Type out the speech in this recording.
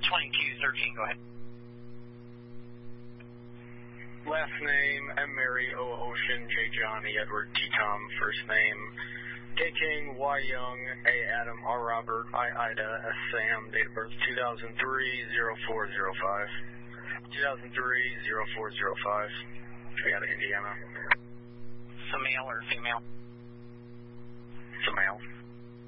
Flying Q13, go ahead. Last name, M. Mary, O. Ocean, J. Johnny, Edward, T. Tom, first name, K. King, Y. Young, A. Adam, R. Robert, I. Ida, S. Sam, date of birth 2003-0405. 2003-0405. We out of Indiana. It's a male or female? It's a male.